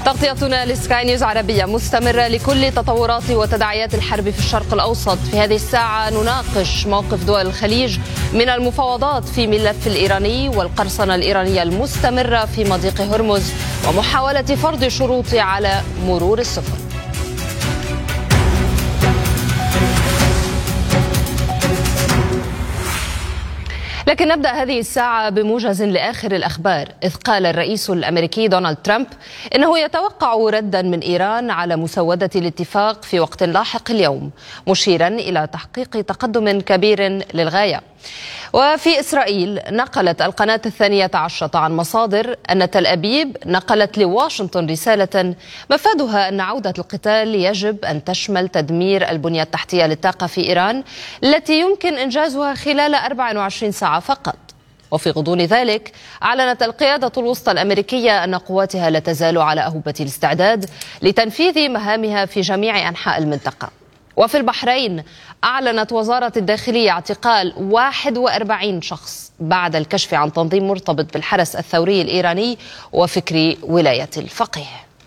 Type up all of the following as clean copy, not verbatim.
تغطيتنا لسكاي نيوز عربية مستمرة لكل تطورات وتداعيات الحرب في الشرق الأوسط. في هذه الساعة نناقش موقف دول الخليج من المفاوضات في ملف الإيراني والقرصنة الإيرانية المستمرة في مضيق هرمز ومحاولة فرض شروط على مرور السفن. لكن نبدأ هذه الساعة بموجز لآخر الأخبار، إذ قال الرئيس الأمريكي دونالد ترامب إنه يتوقع ردا من إيران على مسودة الاتفاق في وقت لاحق اليوم، مشيرا إلى تحقيق تقدم كبير للغاية. وفي إسرائيل نقلت القناة 12 عن مصادر أن تل أبيب نقلت لواشنطن رسالة مفادها أن عودة القتال يجب أن تشمل تدمير البنية التحتية للطاقة في إيران التي يمكن إنجازها خلال 24 ساعة فقط. وفي غضون ذلك أعلنت القيادة الوسطى الأمريكية أن قواتها لا تزال على أهبة الاستعداد لتنفيذ مهامها في جميع أنحاء المنطقة. وفي البحرين أعلنت وزارة الداخلية اعتقال 41 شخص بعد الكشف عن تنظيم مرتبط بالحرس الثوري الإيراني وفكر ولاية الفقيه.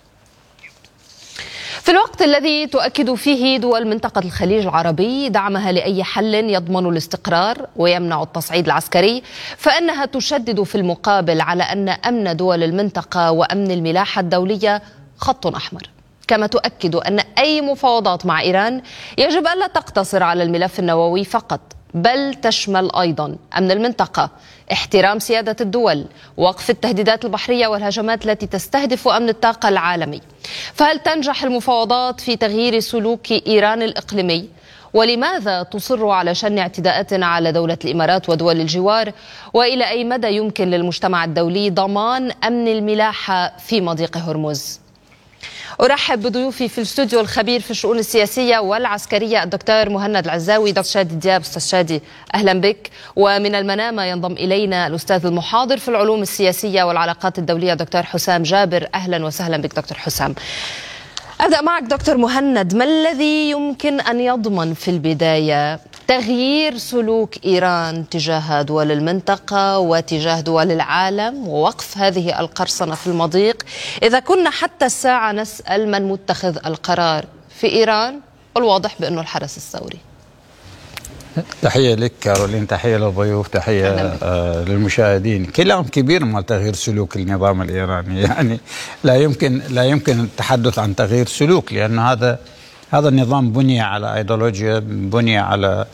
في الوقت الذي تؤكد فيه دول منطقة الخليج العربي دعمها لأي حل يضمن الاستقرار ويمنع التصعيد العسكري، فإنها تشدد في المقابل على أن أمن دول المنطقة وأمن الملاحة الدولية خط أحمر. كما تؤكد أن أي مفاوضات مع إيران يجب ألا تقتصر على الملف النووي فقط، بل تشمل أيضا أمن المنطقة، احترام سيادة الدول، وقف التهديدات البحرية والهجمات التي تستهدف أمن الطاقة العالمي. فهل تنجح المفاوضات في تغيير سلوك إيران الإقليمي؟ ولماذا تصر على شن اعتداءات على دولة الإمارات ودول الجوار؟ وإلى أي مدى يمكن للمجتمع الدولي ضمان أمن الملاحة في مضيق هرمز؟ أرحب بضيوفي في الاستوديو الخبير في الشؤون السياسية والعسكرية الدكتور مهند العزاوي. دكتور شادي دياب، أستاذ شادي أهلا بك. ومن المنامة ينضم إلينا الأستاذ المحاضر في العلوم السياسية والعلاقات الدولية دكتور حسام جابر. أهلا وسهلا بك دكتور حسام. أبدأ معك دكتور مهند، ما الذي يمكن أن يضمن في البداية تغيير سلوك إيران تجاه دول المنطقة وتجاه دول العالم ووقف هذه القرصنة في المضيق، إذا كنا حتى الساعة نسأل من متخذ القرار في إيران والواضح بأنه الحرس الثوري؟ تحية لك كارولين، تحية للضيوف، تحية للمشاهدين. كلام كبير مال تغيير سلوك النظام الإيراني، يعني لا يمكن التحدث عن تغيير سلوك، لأن هذا النظام بني على ايديولوجيا، بني على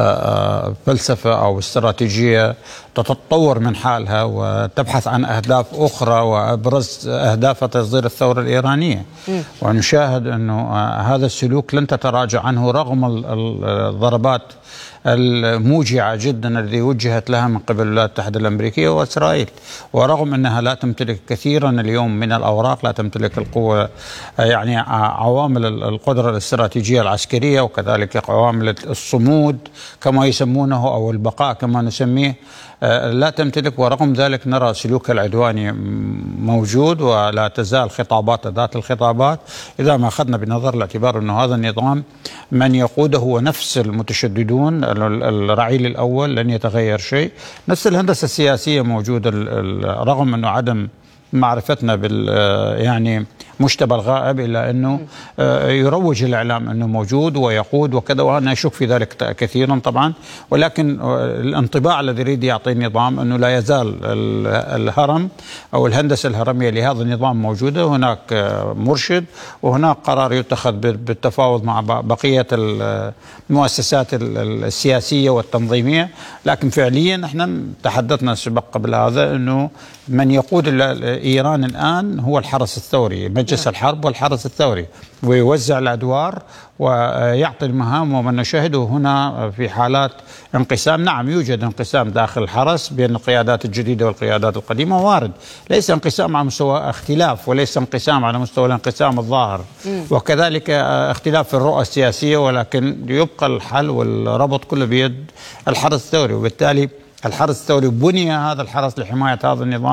فلسفة أو استراتيجية تتطور من حالها وتبحث عن أهداف أخرى، وأبرز أهدافها تصدير الثورة الإيرانية. ونشاهد أنه هذا السلوك لن تتراجع عنه رغم الضربات الموجعة جدا التي وجهت لها من قبل الولايات المتحدة الأمريكية وإسرائيل، ورغم أنها لا تمتلك كثيرا اليوم من الأوراق، لا تمتلك القوة، يعني عوامل القدرة الاستراتيجية العسكرية، وكذلك عوامل الصمود كما يسمونه أو البقاء كما نسميه، لا تمتلك. ورغم ذلك نرى سلوك العدواني موجود، ولا تزال خطابات ذات الخطابات. إذا ما أخذنا بنظر الاعتبار أنه هذا النظام من يقوده هو نفس المتشددون، الرعيل الأول لن يتغير شيء، نفس الهندسة السياسية موجودة، رغم أنه عدم معرفتنا بال يعني مشتبه الغائب، إلا أنه يروج الإعلام أنه موجود ويقود وكذا، وأنا أشك في ذلك كثيرا طبعا. ولكن الانطباع الذي يريد يعطي النظام أنه لا يزال الهرم أو الهندسة الهرمية لهذا النظام موجودة، هناك مرشد وهناك قرار يتخذ بالتفاوض مع بقية المؤسسات السياسية والتنظيمية. لكن فعليا احنا تحدثنا سبق قبل هذا أنه من يقود إيران الآن هو الحرس الثوري، مجلس الحرب والحرس الثوري، ويوزع الأدوار ويعطي المهام. ومن نشاهده هنا في حالات انقسام، نعم يوجد انقسام داخل الحرس بين القيادات الجديدة والقيادات القديمة، وارد، ليس انقسام على مستوى اختلاف، وليس انقسام على مستوى الانقسام الظاهر، وكذلك اختلاف في الرؤى السياسية، ولكن يبقى الحل والربط كله بيد الحرس الثوري. وبالتالي الحرس الثوري بني هذا الحرس لحماية هذا النظام،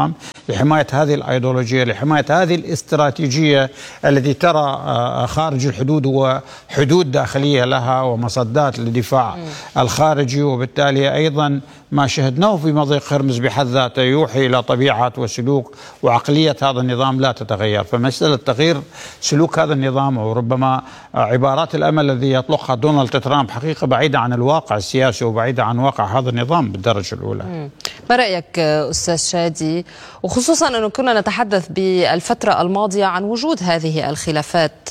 لحماية هذه الأيديولوجية، لحماية هذه الاستراتيجية التي ترى خارج الحدود وحدود داخلية لها ومصدات للدفاع الخارجي. وبالتالي أيضا ما شهدناه في مضيق هرمز بحد ذاته يوحي إلى طبيعة وسلوك وعقلية هذا النظام لا تتغير. فمسألة تغيير سلوك هذا النظام وربما عبارات الأمل الذي يطلقها دونالد ترامب حقيقة بعيدة عن الواقع السياسي وبعيدة عن واقع هذا النظام بالدرجة الأولى. ما رأيك أستاذ شادي، وخصوصا أنه كنا نتحدث بالفترة الماضية عن وجود هذه الخلافات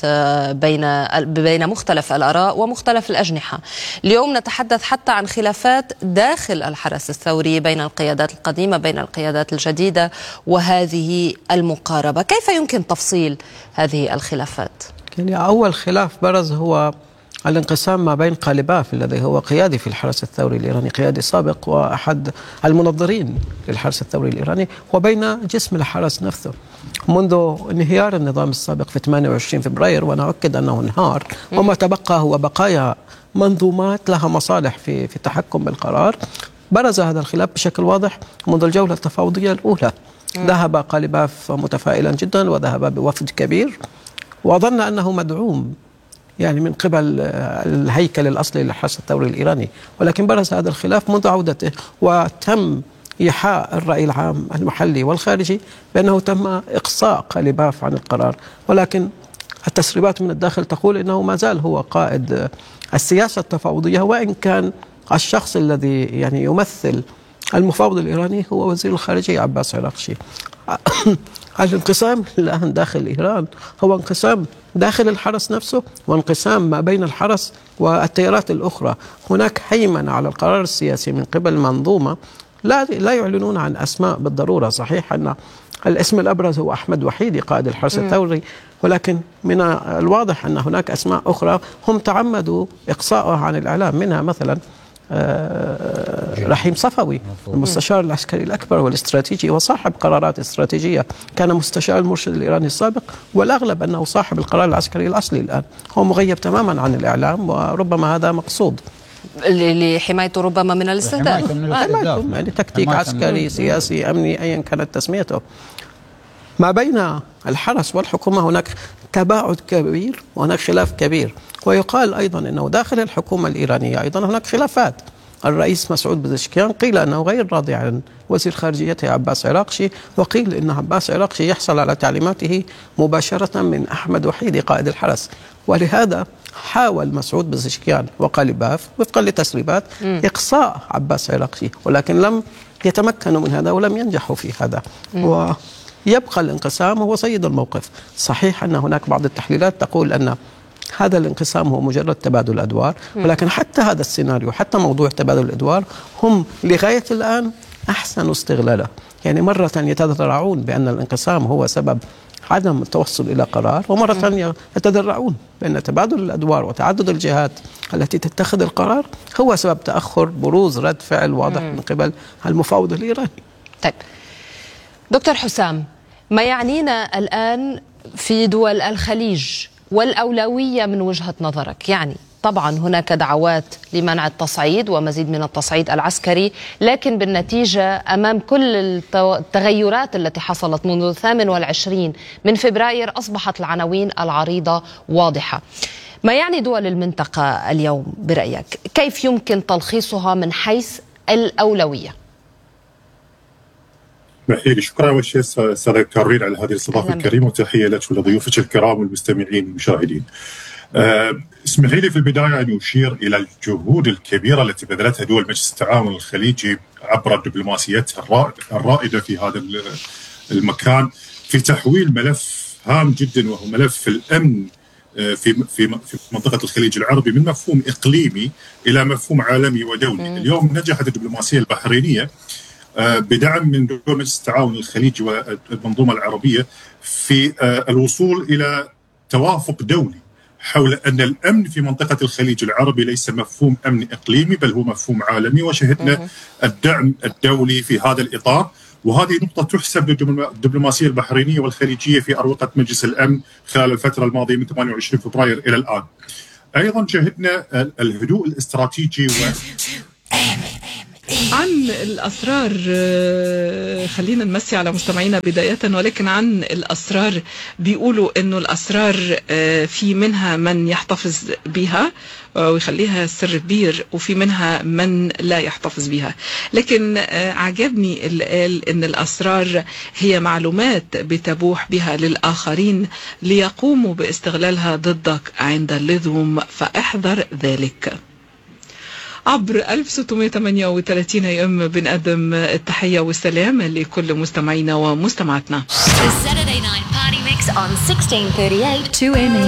بين مختلف الآراء ومختلف الأجنحة، اليوم نتحدث حتى عن خلافات داخل الحرس الثوري بين القيادات القديمة بين القيادات الجديدة وهذه المقاربة، كيف يمكن تفصيل هذه الخلافات؟ يعني أول خلاف برز هو الانقسام ما بين قالباف الذي هو قيادي في الحرس الثوري الإيراني، قيادي سابق وأحد المنظرين للحرس الثوري الإيراني، وبين جسم الحرس نفسه منذ انهيار النظام السابق في 28 فبراير، وأنا أؤكد أنه انهار وما تبقى هو بقايا منظومات لها مصالح في التحكم بالقرار. برز هذا الخلاف بشكل واضح منذ الجولة التفاوضية الأولى. ذهب قالباف متفائلا جدا وذهب بوفد كبير وظن أنه مدعوم يعني من قبل الهيكل الأصلي للحرس الثوري الإيراني، ولكن برز هذا الخلاف منذ عودته، وتم إيحاء الرأي العام المحلي والخارجي بأنه تم إقصاء قالباف عن القرار، ولكن التسريبات من الداخل تقول إنه ما زال هو قائد السياسة التفاوضية، وإن كان الشخص الذي يعني يمثل المفاوض الإيراني هو وزير الخارجية عباس عراقشي. الانقسام الآن داخل إيران هو انقسام داخل الحرس نفسه وانقسام ما بين الحرس والتيارات الأخرى. هناك هيمنة على القرار السياسي من قبل منظومة لا يعلنون عن أسماء بالضرورة. صحيح أن الاسم الأبرز هو أحمد وحيدي قائد الحرس الثوري، ولكن من الواضح أن هناك أسماء أخرى هم تعمدوا إقصاؤها عن الإعلام، منها مثلا رحيم صفوي المستشار العسكري الأكبر والاستراتيجي وصاحب قرارات استراتيجية، كان مستشار المرشد الإيراني السابق، والأغلب أنه صاحب القرار العسكري الأصلي الآن، هو مغيب تماما عن الإعلام، وربما هذا مقصود لحمايته ربما من الاستهداف، يعني تكتيك عسكري سياسي أمني أيا كانت تسميته. ما بين الحرس والحكومة هناك تباعد كبير وهناك خلاف كبير، ويقال أيضا أنه داخل الحكومة الإيرانية أيضا هناك خلافات. الرئيس مسعود بزشكيان قيل أنه غير راضي عن وزير خارجيته عباس عراقشي، وقيل أن عباس عراقشي يحصل على تعليماته مباشرة من أحمد وحيدي قائد الحرس، ولهذا حاول مسعود بزشكيان وقالباف وفقا لتسريبات إقصاء عباس عراقشي، ولكن لم يتمكنوا من هذا ولم ينجحوا في هذا، ويبقى الانقسام هو سيد الموقف. صحيح أن هناك بعض التحليلات تقول أن هذا الانقسام هو مجرد تبادل أدوار، ولكن حتى هذا السيناريو، حتى موضوع تبادل الأدوار، هم لغاية الآن أحسنوا استغلاله. يعني مرة يتذرعون بأن الانقسام هو سبب عدم التوصل إلى قرار، ومرة ثانية يتذرعون بأن تبادل الأدوار وتعدد الجهات التي تتخذ القرار هو سبب تأخر بروز رد فعل واضح من قبل المفاوض الإيراني. طيب دكتور حسام، ما يعنينا الآن في دول الخليج والأولوية من وجهة نظرك، يعني طبعا هناك دعوات لمنع التصعيد ومزيد من التصعيد العسكري، لكن بالنتيجة أمام كل التغيرات التي حصلت منذ 28 من فبراير أصبحت العناوين العريضة واضحة. ما يعني دول المنطقة اليوم برأيك؟ كيف يمكن تلخيصها من حيث الأولوية؟ بحيلي شكرا أول شيء أستاذة كارولين على هذه الاستضافة الكريمة، وتحية لك ولضيوفك الكرام والمستمعين والمشاهدين. اسمحي لي في البداية أن أشير إلى الجهود الكبيرة التي بذلتها دول مجلس التعاون الخليجي عبر دبلوماسيتها الرائدة في هذا المكان في تحويل ملف هام جدا، وهو ملف الأمن في منطقة الخليج العربي من مفهوم إقليمي إلى مفهوم عالمي ودولي. اليوم نجحت الدبلوماسية البحرينية بدعم من دول مجلس التعاون الخليجي والمنظومة العربية في الوصول إلى توافق دولي حول أن الأمن في منطقة الخليج العربي ليس مفهوم أمن إقليمي بل هو مفهوم عالمي، وشهدنا الدعم الدولي في هذا الإطار. وهذه نقطة تحسب للدبلوماسية البحرينية والخليجية في أروقة مجلس الأمن خلال الفترة الماضية من 28 فبراير إلى الآن. أيضا شهدنا الهدوء الاستراتيجي عن الأسرار، خلينا نمسي على مستمعينا بداية، ولكن عن الأسرار بيقولوا أنه الأسرار في منها من يحتفظ بها ويخليها سر كبير، وفي منها من لا يحتفظ بها. لكن عجبني اللي قال أن الأسرار هي معلومات بتبوح بها للآخرين ليقوموا باستغلالها ضدك عند اللزوم، فاحذر ذلك. عبر 1638 AM بنقدم التحية والسلام لكل مستمعينا ومستمعاتنا.